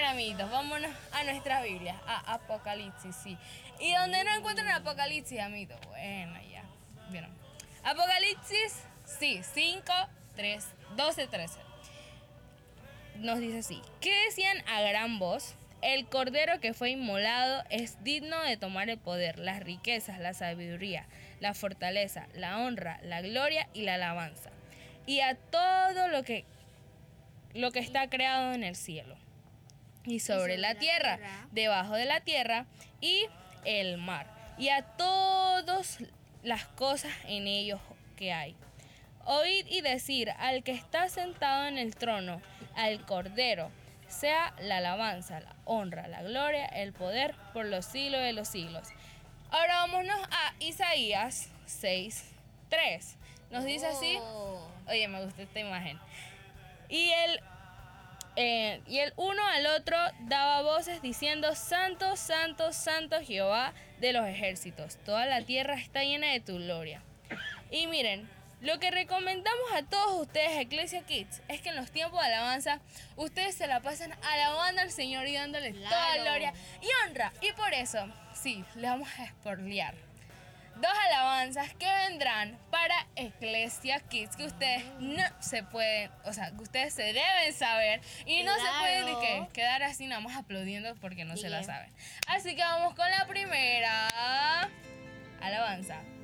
amiguitos, vámonos a nuestra Biblia, a Apocalipsis, sí. ¿Y donde no encuentran Apocalipsis, amiguitos? Bueno, ya. ¿Vieron? Apocalipsis, sí, 5, 3, 12, 13. Nos dice así: ¿qué decían a gran voz? El cordero que fue inmolado es digno de tomar el poder, las riquezas, la sabiduría, la fortaleza, la honra, la gloria y la alabanza. Y a todo lo que está creado en el cielo y sobre la tierra, debajo de la tierra y el mar, y a todas las cosas en ellos que hay. Oíd y decir al que está sentado en el trono, al Cordero, sea la alabanza, la honra, la gloria, el poder por los siglos de los siglos. Ahora vámonos a Isaías 6:3. Nos dice así. Oye, me gusta esta imagen. Y el uno al otro daba voces diciendo: Santo, Santo, Santo Jehová de los ejércitos. Toda la tierra está llena de tu gloria. Y miren, lo que recomendamos a todos ustedes, Eclesia Kids, es que en los tiempos de alabanza ustedes se la pasan alabando al Señor y dándole toda gloria y honra. Y por eso, sí, les vamos a spoilear 2 alabanzas que vendrán para Eclesia Kids, que ustedes no se pueden, o sea, que ustedes se deben saber y no se pueden quedar así nada más aplaudiendo porque no se la saben. Así que vamos con la primera alabanza.